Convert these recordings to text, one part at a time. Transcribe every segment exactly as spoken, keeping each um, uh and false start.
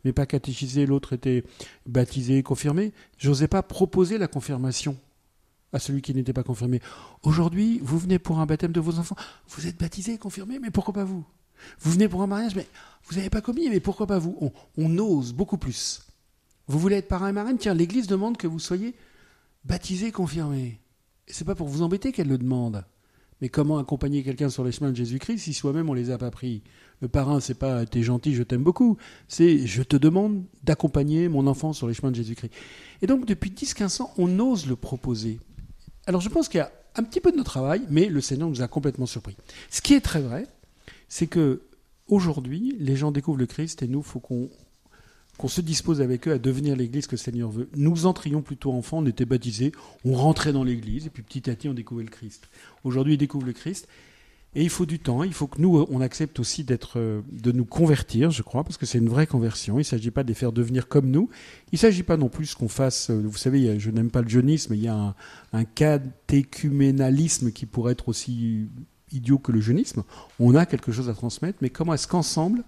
mais pas catéchisé, l'autre était baptisé, confirmé. Je n'osais pas proposer la confirmation à celui qui n'était pas confirmé. Aujourd'hui, vous venez pour un baptême de vos enfants, vous êtes baptisé, confirmé, mais pourquoi pas vous ? Vous venez pour un mariage, mais vous n'avez pas commis, mais pourquoi pas vous ? on, on ose beaucoup plus. Vous voulez être parrain et marraine ? Tiens, l'Église demande que vous soyez baptisé, confirmé. Et c'est pas pour vous embêter qu'elle le demande. Mais comment accompagner quelqu'un sur les chemins de Jésus-Christ si soi-même on les a pas pris ? Le parrain, c'est pas « t'es gentil, je t'aime beaucoup », c'est « je te demande d'accompagner mon enfant sur les chemins de Jésus-Christ ». Et donc, depuis dix à quinze ans, on ose le proposer. Alors, je pense qu'il y a un petit peu de notre travail, mais le Seigneur nous a complètement surpris. Ce qui est très vrai, c'est que aujourd'hui, les gens découvrent le Christ et nous, il faut qu'on, qu'on se dispose avec eux à devenir l'Église que le Seigneur veut. Nous entrions plutôt enfants, on était baptisés, on rentrait dans l'Église et puis petit à petit, on découvrait le Christ. Aujourd'hui, ils découvrent le Christ. Et il faut du temps, il faut que nous, on accepte aussi d'être, de nous convertir, je crois, parce que c'est une vraie conversion. Il ne s'agit pas de les faire devenir comme nous. Il ne s'agit pas non plus qu'on fasse, vous savez, je n'aime pas le jeunisme, il y a un, un catéchuménalisme qui pourrait être aussi idiot que le jeunisme. On a quelque chose à transmettre, mais comment est-ce qu'ensemble,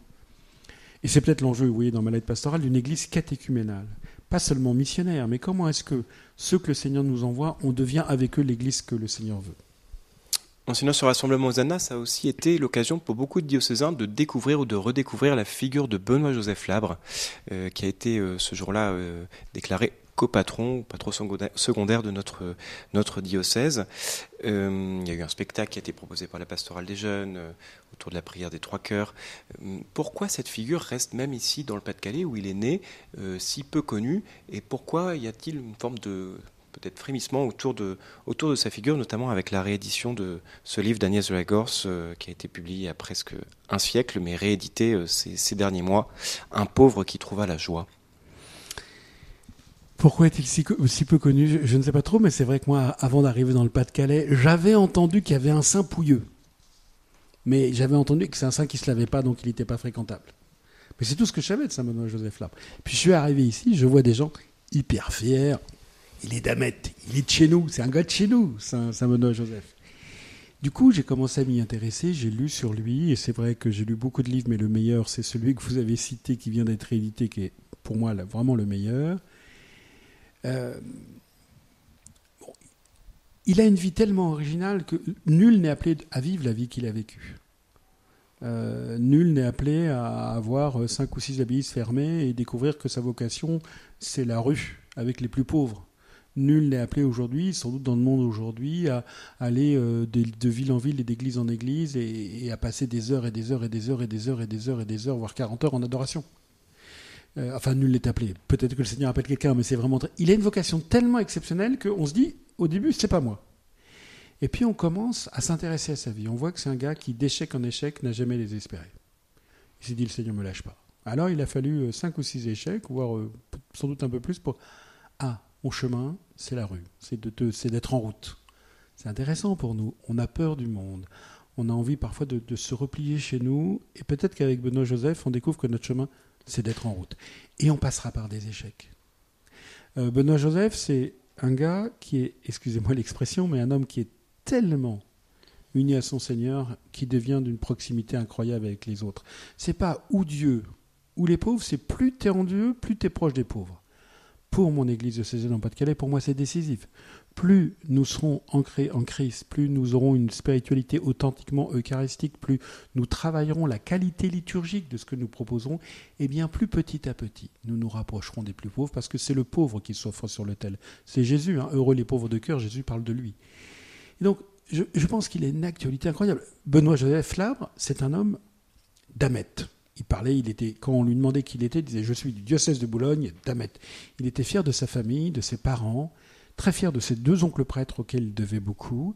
et c'est peut-être l'enjeu, vous voyez, dans ma lettre pastorale, d'une église catéchuménale, pas seulement missionnaire, mais comment est-ce que ceux que le Seigneur nous envoie, on devient avec eux l'église que le Seigneur veut. Enseignant ce rassemblement Hosanna, ça a aussi été l'occasion pour beaucoup de diocésains de découvrir ou de redécouvrir la figure de Benoît-Joseph Labre, euh, qui a été euh, ce jour-là euh, déclaré copatron, patron secondaire de notre, notre diocèse. Euh, il y a eu un spectacle qui a été proposé par la pastorale des jeunes euh, autour de la prière des trois cœurs. Euh, pourquoi cette figure reste même ici dans le Pas-de-Calais où il est né, euh, si peu connu, et pourquoi y a-t-il une forme de peut-être frémissement autour de, autour de sa figure, notamment avec la réédition de ce livre d'Agnès de la Gorce, euh, qui a été publié il y a presque un siècle, mais réédité euh, ces, ces derniers mois, Un pauvre qui trouva la joie. Pourquoi est-il si, si peu connu ? je, je ne sais pas trop, mais c'est vrai que moi, avant d'arriver dans le Pas-de-Calais, j'avais entendu qu'il y avait un saint pouilleux. Mais j'avais entendu que c'est un saint qui ne se lavait pas, donc il n'était pas fréquentable. Mais c'est tout ce que je savais de Saint Benoît-Joseph Labre. Puis je suis arrivé ici, je vois des gens hyper fiers. Il est d'Amet, il est de chez nous, c'est un gars de chez nous, Saint, Saint Benoît-Joseph. Du coup, j'ai commencé à m'y intéresser, j'ai lu sur lui, et c'est vrai que j'ai lu beaucoup de livres, mais le meilleur, c'est celui que vous avez cité, qui vient d'être réédité, qui est pour moi là, vraiment le meilleur. Euh, bon, il a une vie tellement originale que nul n'est appelé à vivre la vie qu'il a vécue. Euh, nul n'est appelé à avoir cinq ou six abbayes fermées et découvrir que sa vocation, c'est la rue, avec les plus pauvres. Nul n'est appelé aujourd'hui, sans doute dans le monde aujourd'hui, à aller euh, de, de ville en ville et d'église en église et, et à passer des heures et des heures et des heures et des heures et des heures et des heures, voire quarante heures en adoration. Euh, enfin, nul n'est appelé. Peut-être que le Seigneur appelle quelqu'un, mais c'est vraiment... Très... Il a une vocation tellement exceptionnelle qu'on se dit, au début, c'est pas moi. Et puis on commence à s'intéresser à sa vie. On voit que c'est un gars qui, d'échec en échec, n'a jamais désespéré. Il s'est dit, le Seigneur ne me lâche pas. Alors il a fallu cinq ou six échecs, voire euh, sans doute un peu plus, pour... Ah, mon chemin, c'est la rue, c'est, de te, c'est d'être en route. C'est intéressant pour nous. On a peur du monde. On a envie parfois de, de se replier chez nous. Et peut-être qu'avec Benoît-Joseph, on découvre que notre chemin, c'est d'être en route. Et on passera par des échecs. Euh, Benoît-Joseph, c'est un gars qui est, excusez-moi l'expression, mais un homme qui est tellement uni à son Seigneur qui devient d'une proximité incroyable avec les autres. C'est pas ou Dieu ou les pauvres, c'est plus t'es en Dieu, plus t'es proche des pauvres. Pour mon église diocésaine en Pas-de-Calais, pour moi c'est décisif. Plus nous serons ancrés en Christ, plus nous aurons une spiritualité authentiquement eucharistique, plus nous travaillerons la qualité liturgique de ce que nous proposons, et bien plus petit à petit, nous nous rapprocherons des plus pauvres, parce que c'est le pauvre qui s'offre sur l'autel. C'est Jésus, hein, heureux les pauvres de cœur, Jésus parle de lui. Et donc, je, je pense qu'il a une actualité incroyable. Benoît-Joseph Labre, c'est un homme d'Amet. Il parlait, il était, quand on lui demandait qui il était, il disait « Je suis du diocèse de Boulogne, d'Amet ». Il était fier de sa famille, de ses parents, très fier de ses deux oncles prêtres auxquels il devait beaucoup.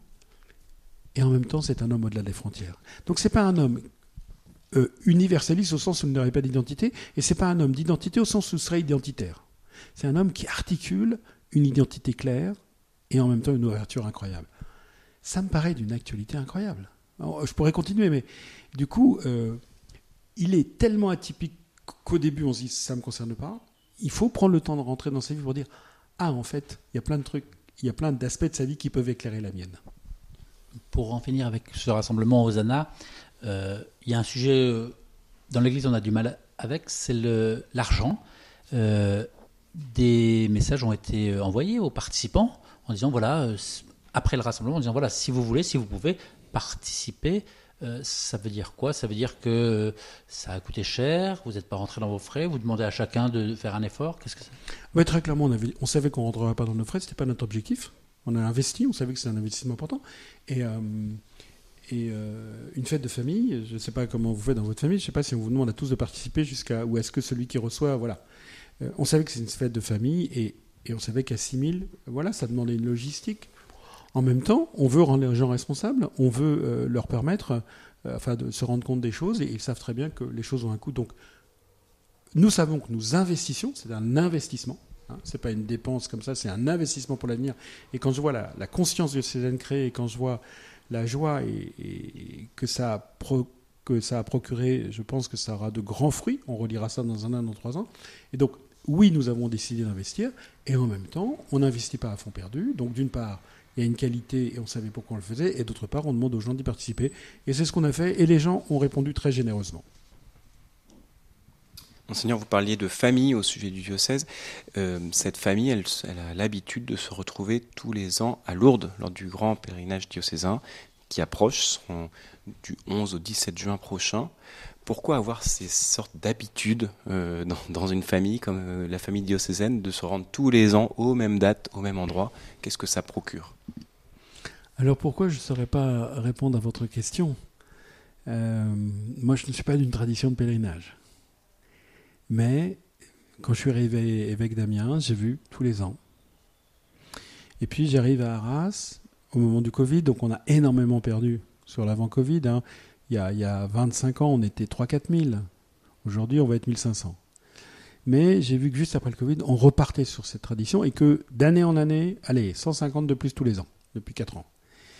Et en même temps, c'est un homme au-delà des frontières. Donc ce n'est pas un homme euh, universaliste au sens où il n'aurait pas d'identité, et ce n'est pas un homme d'identité au sens où il serait identitaire. C'est un homme qui articule une identité claire et en même temps une ouverture incroyable. Ça me paraît d'une actualité incroyable. Alors, je pourrais continuer, mais du coup... Euh, il est tellement atypique qu'au début, on se dit « ça ne me concerne pas ». Il faut prendre le temps de rentrer dans sa vie pour dire « ah, en fait, il y a plein de trucs, il y a plein d'aspects de sa vie qui peuvent éclairer la mienne ». Pour en finir avec ce rassemblement Hosanna, euh, il y a un sujet... Euh, dans l'Église, on a du mal avec, c'est le, l'argent. Euh, des messages ont été envoyés aux participants en disant, voilà, euh, après le rassemblement, en disant, voilà, si vous voulez, si vous pouvez participer. Euh, ça veut dire quoi ? Ça veut dire que ça a coûté cher, vous n'êtes pas rentré dans vos frais, vous demandez à chacun de faire un effort. Qu'est-ce que c'est ? Ouais, très clairement, on, avait, on savait qu'on ne rentrerait pas dans nos frais, ce n'était pas notre objectif. On a investi, on savait que c'était un investissement important. Et, euh, et euh, une fête de famille, je ne sais pas comment vous faites dans votre famille, je ne sais pas si on vous demande à tous de participer jusqu'à, ou est-ce que celui qui reçoit, voilà. Euh, on savait que c'est une fête de famille et, et on savait qu'à six mille, voilà, ça demandait une logistique. En même temps, on veut rendre les gens responsables, on veut euh, leur permettre euh, enfin, de se rendre compte des choses, et ils savent très bien que les choses ont un coût. Donc, nous savons que nous investissons, c'est un investissement, hein, c'est pas une dépense comme ça, c'est un investissement pour l'avenir. Et quand je vois la, la conscience diocésaine créée, et quand je vois la joie et, et que, ça a pro, que ça a procuré, je pense que ça aura de grands fruits. On relira ça dans un an, dans trois ans. Et donc, oui, nous avons décidé d'investir, et en même temps, on n'investit pas à fond perdu. Donc, d'une part, il y a une qualité et on savait pourquoi on le faisait, et d'autre part, on demande aux gens d'y participer. Et c'est ce qu'on a fait, et les gens ont répondu très généreusement. Monseigneur, vous parliez de famille au sujet du diocèse. Euh, cette famille, elle, elle a l'habitude de se retrouver tous les ans à Lourdes, lors du grand pèlerinage diocésain qui approche, seront du onze au dix-sept juin prochain. Pourquoi avoir ces sortes d'habitudes euh, dans, dans une famille comme euh, la famille diocésaine, de se rendre tous les ans aux mêmes dates, au même endroit ? Qu'est-ce que ça procure ? Alors pourquoi je ne saurais pas répondre à votre question ? euh, Moi, je ne suis pas d'une tradition de pèlerinage. Mais quand je suis arrivé évêque d'Amiens, j'ai vu tous les ans. Et puis j'arrive à Arras au moment du Covid, donc on a énormément perdu sur l'avant-Covid. Hein. Il y a, il y a vingt-cinq ans, on était trois à quatre mille. Aujourd'hui, on va être mille cinq cents. Mais j'ai vu que juste après le Covid, on repartait sur cette tradition et que d'année en année, allez, cent cinquante de plus tous les ans, depuis quatre ans.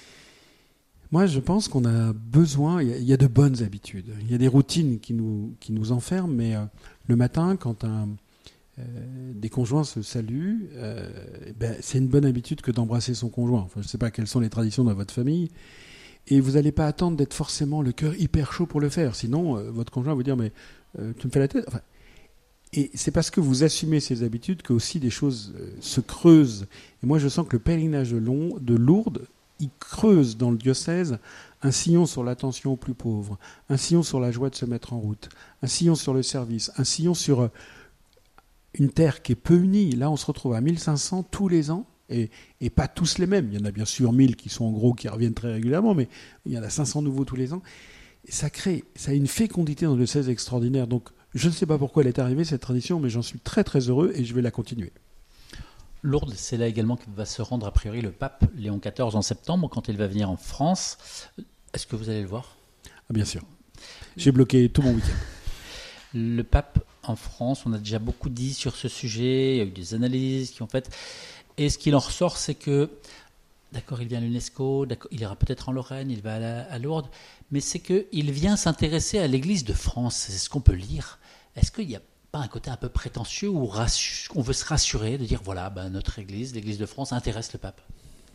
Moi, je pense qu'on a besoin, il y a, il y a de bonnes habitudes. Il y a des routines qui nous, qui nous enferment, mais euh, le matin, quand un, euh, des conjoints se saluent, euh, ben, c'est une bonne habitude que d'embrasser son conjoint. Enfin, je ne sais pas quelles sont les traditions dans votre famille. Et vous n'allez pas attendre d'être forcément le cœur hyper chaud pour le faire. Sinon, euh, votre conjoint va vous dire, mais euh, tu me fais la tête. Enfin, et c'est parce que vous assumez ces habitudes que aussi des choses euh, se creusent. Et moi, je sens que le pèlerinage de, Long, de Lourdes, il creuse dans le diocèse un sillon sur l'attention aux plus pauvres, un sillon sur la joie de se mettre en route, un sillon sur le service, un sillon sur euh, une terre qui est peu unie. Là, on se retrouve à mille cinq cents tous les ans. Et, et pas tous les mêmes. Il y en a bien sûr mille qui sont en gros, qui reviennent très régulièrement, mais il y en a cinq cents nouveaux tous les ans. Et ça crée, ça a une fécondité dans le diocèse extraordinaire. Donc, je ne sais pas pourquoi elle est arrivée, cette tradition, mais j'en suis très très heureux et je vais la continuer. Lourdes, c'est là également que va se rendre a priori le pape Léon quatorze en septembre, quand il va venir en France. Est-ce que vous allez le voir ? Ah, bien sûr. J'ai bloqué tout mon week-end. Le pape en France, on a déjà beaucoup dit sur ce sujet, il y a eu des analyses qui ont fait... Et ce qu'il en ressort, c'est que, d'accord, il vient à l'UNESCO, d'accord, il ira peut-être en Lorraine, il va à, la, à Lourdes, mais c'est qu'il vient s'intéresser à l'Église de France, c'est ce qu'on peut lire. Est-ce qu'il n'y a pas un côté un peu prétentieux où rassu- on veut se rassurer, de dire, voilà, ben, notre Église, l'Église de France, intéresse le pape ?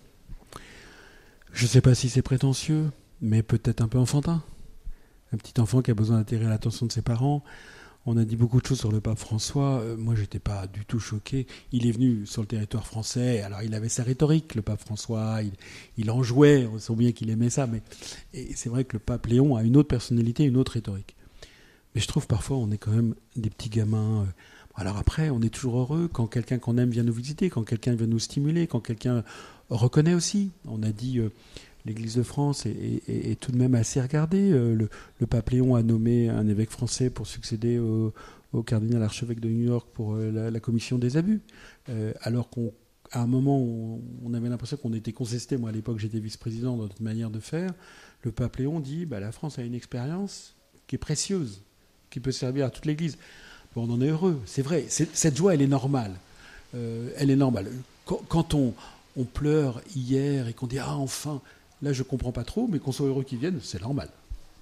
Je ne sais pas si c'est prétentieux, mais peut-être un peu enfantin. Un petit enfant qui a besoin d'attirer l'attention de ses parents. On a dit beaucoup de choses sur le pape François. Euh, moi, je n'étais pas du tout choqué. Il est venu sur le territoire français. Alors, il avait sa rhétorique, le pape François. Il, il en jouait. On sent bien qu'il aimait ça. Mais et c'est vrai que le pape Léon a une autre personnalité, une autre rhétorique. Mais je trouve parfois, on est quand même des petits gamins. Alors après, on est toujours heureux quand quelqu'un qu'on aime vient nous visiter, quand quelqu'un vient nous stimuler, quand quelqu'un reconnaît aussi. On a dit... Euh, L'Église de France est, est, est tout de même assez regardée. Le, le pape Léon a nommé un évêque français pour succéder au, au cardinal archevêque de New York pour la, la commission des abus. Euh, alors qu'à un moment, on, on avait l'impression qu'on était contesté. Moi, à l'époque, j'étais vice-président dans notre manière de faire. Le pape Léon dit bah, la France a une expérience qui est précieuse, qui peut servir à toute l'Église. Bon, on en est heureux, c'est vrai. C'est, cette joie, elle est normale. Euh, elle est normale. Quand, quand on, on pleure hier et qu'on dit ah, enfin... Là, je ne comprends pas trop, mais qu'on soit heureux qu'ils viennent, c'est normal.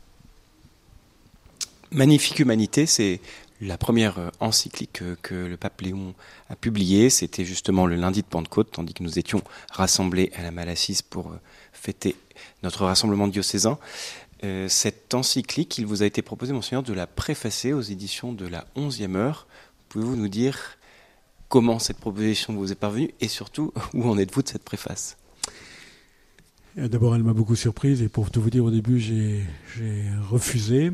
Magnifique Humanité, c'est la première encyclique que le pape Léon a publiée. C'était justement le lundi de Pentecôte, tandis que nous étions rassemblés à la Malassise pour fêter notre rassemblement diocésain. Euh, cette encyclique, il vous a été proposé, Monseigneur, de la préfacer aux éditions de la onzième heure. Pouvez-vous nous dire comment cette proposition vous est parvenue et surtout, où en êtes-vous de cette préface ? D'abord, elle m'a beaucoup surprise et pour tout vous dire, au début, j'ai, j'ai refusé.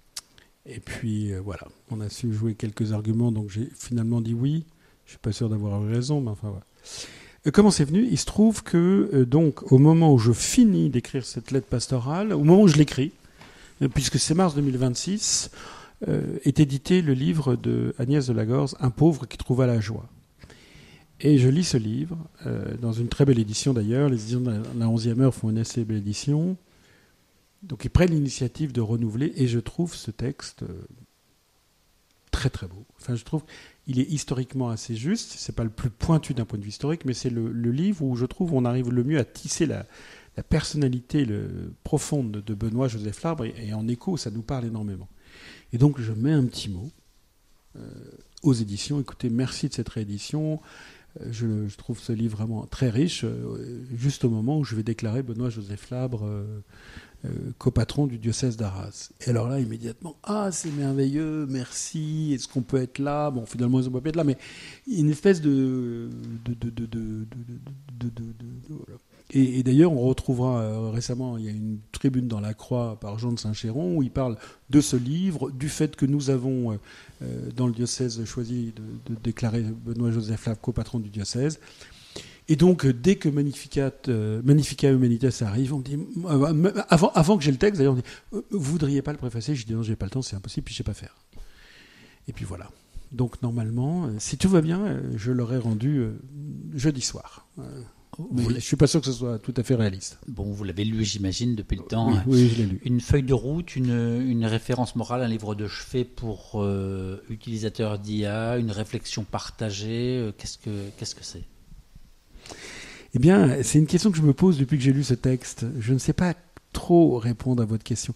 Et puis, euh, voilà, on a su jouer quelques arguments, donc j'ai finalement dit oui. Je ne suis pas sûr d'avoir eu raison, mais enfin voilà. Euh, comment c'est venu ? Il se trouve que, euh, donc, au moment où je finis d'écrire cette lettre pastorale, au moment où je l'écris, euh, puisque c'est mars deux mille vingt-six, euh, est édité le livre de Agnès de Lagorce, Un pauvre qui trouva la joie. Et je lis ce livre, euh, dans une très belle édition d'ailleurs. Les éditions de la onzième heure font une assez belle édition. Donc ils prennent l'initiative de renouveler, et je trouve ce texte euh, très très beau. Enfin, je trouve qu'il est historiquement assez juste. C'est pas le plus pointu d'un point de vue historique, mais c'est le, le livre où je trouve on arrive le mieux à tisser la, la personnalité le, profonde de Benoît-Joseph Fabre, et, et en écho, ça nous parle énormément. Et donc je mets un petit mot euh, aux éditions. Écoutez, merci de cette réédition. Je, je trouve ce livre vraiment très riche, euh, juste au moment où je vais déclarer Benoît-Joseph Fabre euh, euh, copatron du diocèse d'Arras. Et alors là, immédiatement, ah, c'est merveilleux, merci, est-ce qu'on peut être là ? Bon, finalement, ils ne peuvent pas être là, mais une espèce de... de, de, de, de, de, de, de, de, de voilà. Et, et d'ailleurs, on retrouvera euh, récemment, il y a une tribune dans la Croix par Jean de Saint-Chéron où il parle de ce livre, du fait que nous avons, euh, dans le diocèse, choisi de, de déclarer Benoît-Joseph Fabre copatron du diocèse. Et donc, dès que Magnificat, euh, Magnificat Humanitas arrive, on me dit, euh, avant, avant que j'ai le texte, d'ailleurs, on me dit, euh, vous voudriez pas le préfacer ? Je dis, non, j'ai pas le temps, c'est impossible, puis je sais pas faire. Et puis voilà. Donc, normalement, euh, si tout va bien, euh, je l'aurai rendu euh, jeudi soir. Euh, mais je suis pas sûr que ce soit tout à fait réaliste. Bon, vous l'avez lu, j'imagine, depuis le temps. Oui, oui, je l'ai lu. Une feuille de route, une, une référence morale, un livre de chevet pour euh, utilisateurs d'I A, une réflexion partagée. Euh, qu'est-ce que, qu'est-ce que c'est ? Eh bien, c'est une question que je me pose depuis que j'ai lu ce texte. Je ne sais pas trop répondre à votre question.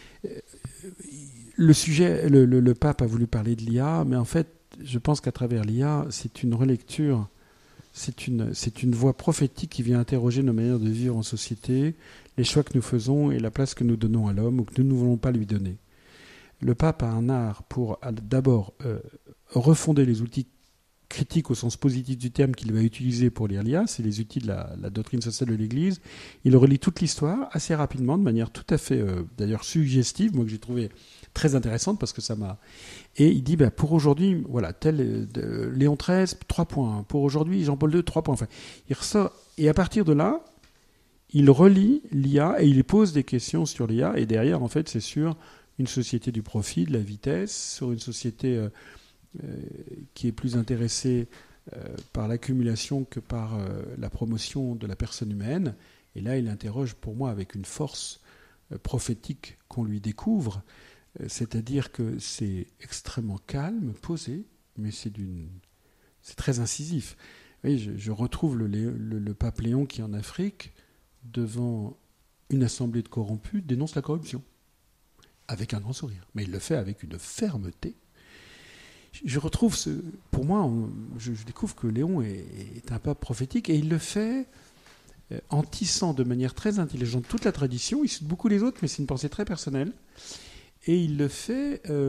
Le sujet, le, le, le pape a voulu parler de l'I A, mais en fait, je pense qu'à travers l'I A, c'est une relecture, c'est une, c'est une voix prophétique qui vient interroger nos manières de vivre en société, les choix que nous faisons et la place que nous donnons à l'homme ou que nous ne voulons pas lui donner. Le pape a un art pour d'abord euh, refonder les outils critiques au sens positif du terme qu'il va utiliser pour lire l'I A, c'est les outils de la, la doctrine sociale de l'Église. Il relie toute l'histoire assez rapidement, de manière tout à fait, euh, d'ailleurs, suggestive, moi que j'ai trouvé très intéressante parce que ça m'a... Et il dit, bah, pour aujourd'hui, voilà, tel euh, Léon treize, trois points. Pour aujourd'hui, Jean-Paul deux, trois points. Enfin, il ressort. Et à partir de là, il relie l'I A et il pose des questions sur l'I A. Et derrière, en fait, c'est sur une société du profit, de la vitesse, sur une société... Euh, Euh, qui est plus intéressé euh, par l'accumulation que par euh, la promotion de la personne humaine. Et là, il interroge pour moi avec une force euh, prophétique qu'on lui découvre, euh, c'est-à-dire que c'est extrêmement calme, posé, mais c'est, d'une... c'est très incisif. Vous voyez, je, je retrouve le, le, le pape Léon qui, en Afrique, devant une assemblée de corrompus, dénonce la corruption, avec un grand sourire. Mais il le fait avec une fermeté. Je retrouve ce... Pour moi, on, je, je découvre que Léon est, est un pape prophétique et il le fait euh, en tissant de manière très intelligente toute la tradition. Il cite beaucoup les autres, mais c'est une pensée très personnelle. Et il le fait euh,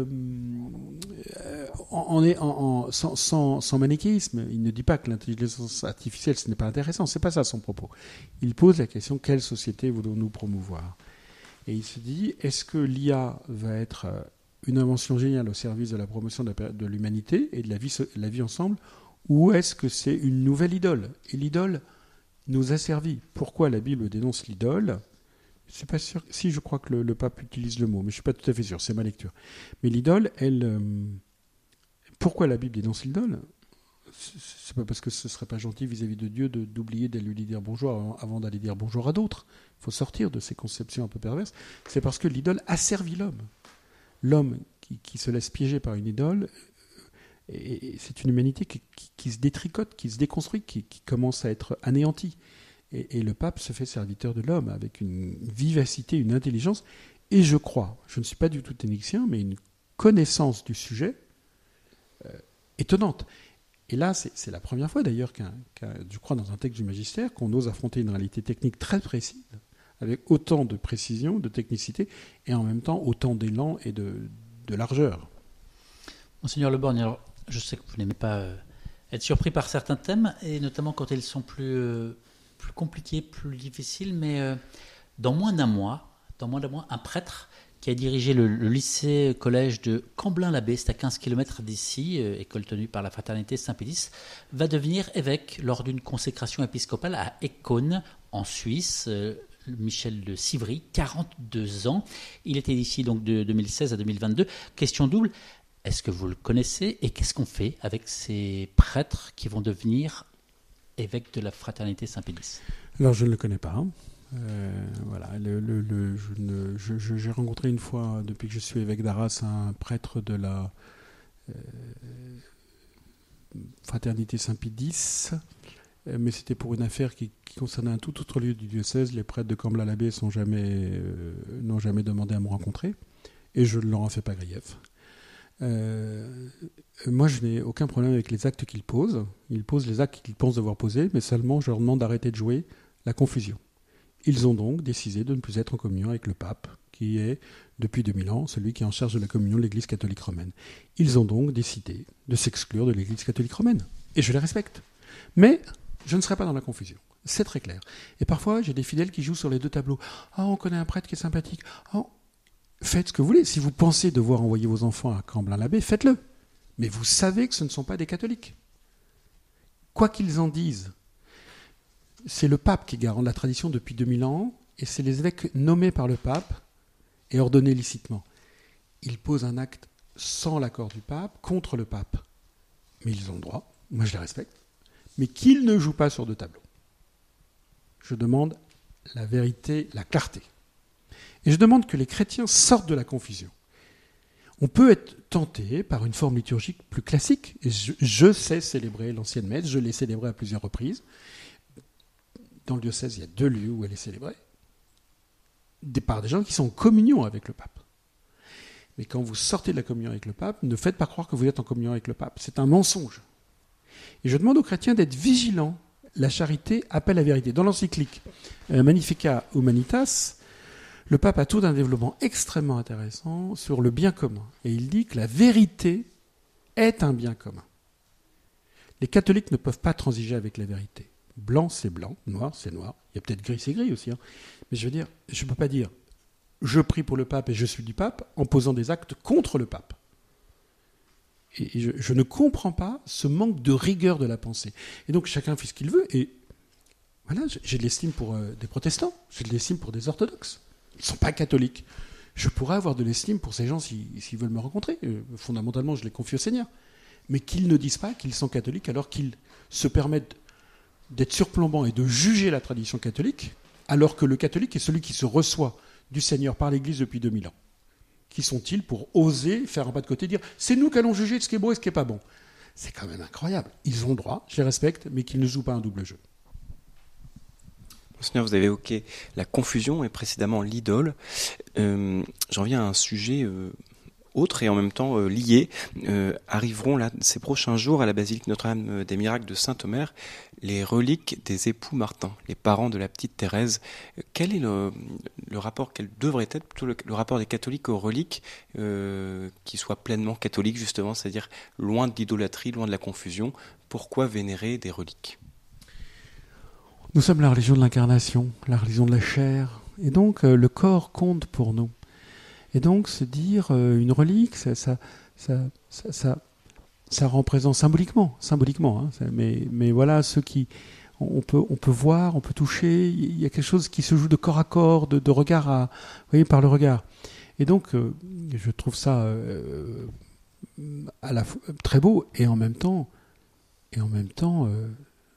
en, en, en, sans, sans, sans manichéisme. Il ne dit pas que l'intelligence artificielle, ce n'est pas intéressant. Ce n'est pas ça son propos. Il pose la question, quelle société voulons-nous promouvoir ? Et il se dit, est-ce que l'I A va être... Euh, une invention géniale au service de la promotion de, la, de l'humanité et de la vie, la vie ensemble, ou est-ce que c'est une nouvelle idole ? Et l'idole nous a servi. Pourquoi la Bible dénonce l'idole ? Je ne suis pas sûr, si je crois que le, le pape utilise le mot, mais je ne suis pas tout à fait sûr, c'est ma lecture. Mais l'idole, elle... Euh, pourquoi la Bible dénonce l'idole ? C'est pas parce que ce ne serait pas gentil vis-à-vis de Dieu de, d'oublier d'aller lui dire bonjour avant, avant d'aller dire bonjour à d'autres. Il faut sortir de ces conceptions un peu perverses. C'est parce que l'idole a servi l'homme. L'homme qui, qui se laisse piéger par une idole, et, et c'est une humanité qui, qui, qui se détricote, qui se déconstruit, qui, qui commence à être anéantie. Et, et le pape se fait serviteur de l'homme avec une vivacité, une intelligence, et je crois, je ne suis pas du tout technicien, mais une connaissance du sujet euh, étonnante. Et là, c'est, c'est la première fois d'ailleurs, qu'un, qu'un, je crois dans un texte du magistère, qu'on ose affronter une réalité technique très précise, avec autant de précision, de technicité, et en même temps autant d'élan et de, de largeur. Monseigneur Le Borgne, alors je sais que vous n'aimez pas euh, être surpris par certains thèmes, et notamment quand ils sont plus, euh, plus compliqués, plus difficiles, mais euh, dans moins d'un mois, dans moins d'un mois, un prêtre qui a dirigé le, le lycée-collège de Camblin-l'Abbé, c'est à quinze kilomètres d'ici, euh, école tenue par la fraternité Saint-Pédis, va devenir évêque lors d'une consécration épiscopale à Écône, en Suisse. Euh, Michel de Civry, quarante-deux ans. Il était ici donc de deux mille seize à deux mille vingt-deux. Question double, est-ce que vous le connaissez et qu'est-ce qu'on fait avec ces prêtres qui vont devenir évêques de la fraternité Saint-Pédis? Alors je ne le connais pas. Hein. Euh, voilà, le, le, le, je ne, je, je, j'ai rencontré une fois, depuis que je suis évêque d'Arras, un prêtre de la euh, fraternité Saint-Pédis, mais c'était pour une affaire qui, qui concernait un tout autre lieu du diocèse. Les prêtres de Camblin-l'Abbé sont jamais, euh, n'ont jamais demandé à me rencontrer, et je ne leur en fais pas grief. Euh, moi, je n'ai aucun problème avec les actes qu'ils posent. Ils posent les actes qu'ils pensent devoir poser, mais seulement je leur demande d'arrêter de jouer la confusion. Ils ont donc décidé de ne plus être en communion avec le pape, qui est, depuis deux mille ans, celui qui est en charge de la communion de l'Église catholique romaine. Ils ont donc décidé de s'exclure de l'Église catholique romaine. Et je les respecte. Mais je ne serai pas dans la confusion. C'est très clair. Et parfois, j'ai des fidèles qui jouent sur les deux tableaux. « Ah, on connaît un prêtre qui est sympathique. Oh, » faites ce que vous voulez. Si vous pensez devoir envoyer vos enfants à Camblin-l'Abbé, faites-le. Mais vous savez que ce ne sont pas des catholiques. Quoi qu'ils en disent, c'est le pape qui est garant de la tradition depuis deux mille ans, et c'est les évêques nommés par le pape et ordonnés licitement. Ils posent un acte sans l'accord du pape, contre le pape. Mais ils ont le droit, moi je les respecte, mais qu'ils ne jouent pas sur deux tableaux. Je demande la vérité, la clarté. Et je demande que les chrétiens sortent de la confusion. On peut être tenté par une forme liturgique plus classique, et je, je sais célébrer l'ancienne messe, je l'ai célébrée à plusieurs reprises. Dans le diocèse, il y a deux lieux où elle est célébrée, des, par des gens qui sont en communion avec le pape. Mais quand vous sortez de la communion avec le pape, ne faites pas croire que vous êtes en communion avec le pape. C'est un mensonge. Et je demande aux chrétiens d'être vigilants. La charité appelle la vérité. Dans l'encyclique euh, Magnificat Humanitas, le pape a tout un développement extrêmement intéressant sur le bien commun. Et il dit que la vérité est un bien commun. Les catholiques ne peuvent pas transiger avec la vérité. Blanc, c'est blanc, noir, c'est noir. Il y a peut-être gris, c'est gris aussi. Hein. Mais je veux dire, je ne peux pas dire je prie pour le pape et je suis du pape en posant des actes contre le pape. Et je, je ne comprends pas ce manque de rigueur de la pensée. Et donc chacun fait ce qu'il veut. Et voilà, j'ai de l'estime pour euh, des protestants, j'ai de l'estime pour des orthodoxes. Ils ne sont pas catholiques. Je pourrais avoir de l'estime pour ces gens s'ils, s'ils veulent me rencontrer. Euh, fondamentalement, je les confie au Seigneur. Mais qu'ils ne disent pas qu'ils sont catholiques alors qu'ils se permettent d'être surplombants et de juger la tradition catholique, alors que le catholique est celui qui se reçoit du Seigneur par l'Église depuis deux mille ans. Qui sont-ils pour oser faire un pas de côté et dire « c'est nous qui allons juger de ce qui est beau et ce qui n'est pas bon ». C'est quand même incroyable. Ils ont le droit, je les respecte, mais qu'ils ne jouent pas un double jeu. Monseigneur, vous avez évoqué la confusion et précédemment l'idole. Euh, j'en viens à un sujet euh, autre et en même temps euh, lié. Euh, arriveront là, ces prochains jours à la basilique Notre-Dame des Miracles de Saint-Omer les reliques des époux Martin, les parents de la petite Thérèse. Quel est le, le rapport, quel devrait être plutôt le, le rapport des catholiques aux reliques euh, qui soient pleinement catholiques justement, c'est-à-dire loin de l'idolâtrie, loin de la confusion? Pourquoi vénérer des reliques? Nous sommes la religion de l'incarnation, la religion de la chair, et donc euh, le corps compte pour nous. Et donc se dire euh, une relique, ça, ça, ça, ça, ça, ça rend présent symboliquement, symboliquement. Hein, ça, mais, mais voilà, ceux qui, on peut, on peut voir, on peut toucher. Il y a quelque chose qui se joue de corps à corps, de, de regard à, vous voyez, par le regard. Et donc, euh, je trouve ça euh, à la fois très beau et en même temps, et en même temps. Euh,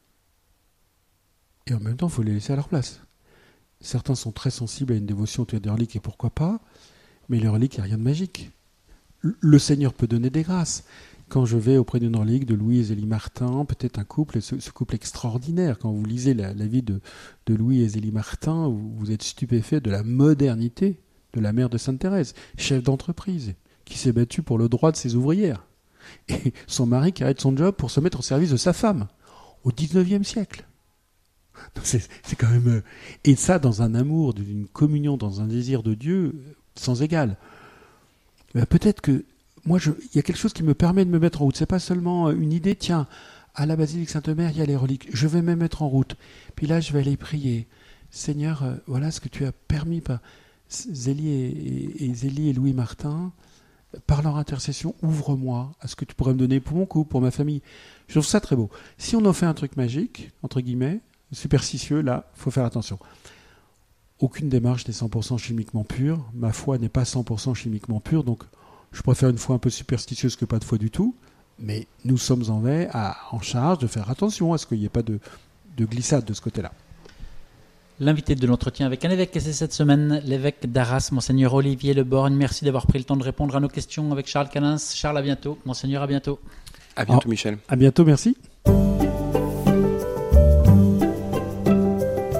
Et en même temps, il faut les laisser à leur place. Certains sont très sensibles à une dévotion autour des reliques, et pourquoi pas, mais les reliques, il n'y a rien de magique. Le Seigneur peut donner des grâces. Quand je vais auprès d'une relique de Louis et Zélie Martin, peut-être un couple, ce, ce couple extraordinaire, quand vous lisez la, la vie de, de Louis et Zélie Martin, vous, vous êtes stupéfait de la modernité de la mère de Sainte-Thérèse, chef d'entreprise, qui s'est battue pour le droit de ses ouvrières. Et son mari qui arrête son job pour se mettre au service de sa femme, au dix-neuvième siècle. C'est, c'est quand même... Et ça, dans un amour, d'une communion, dans un désir de Dieu, sans égal. Ben, peut-être que moi, je, il y a quelque chose qui me permet de me mettre en route. C'est pas seulement une idée, tiens, à la basilique Sainte-Mère, il y a les reliques. Je vais me mettre en route. Puis là, je vais aller prier. Seigneur, euh, voilà ce que tu as permis par Zélie et, et, et Zélie et Louis Martin. Par leur intercession, ouvre-moi à ce que tu pourrais me donner pour mon couple, pour ma famille. Je trouve ça très beau. Si on en fait un truc magique, entre guillemets, superstitieux, là, il faut faire attention. Aucune démarche n'est cent pour cent chimiquement pure. Ma foi n'est pas cent pour cent chimiquement pure, donc je préfère une foi un peu superstitieuse que pas de foi du tout. Mais nous sommes en, veille à, en charge de faire attention à ce qu'il n'y ait pas de, de glissade de ce côté-là. L'invité de l'entretien avec un évêque, c'est cette semaine l'évêque d'Arras, Monseigneur Olivier Le Borgne. Merci d'avoir pris le temps de répondre à nos questions avec Charles Canins. Charles, à bientôt. Monseigneur, à bientôt. À bientôt, oh, Michel. À bientôt, merci.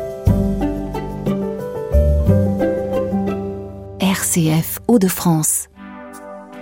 R C F Hauts-de-France.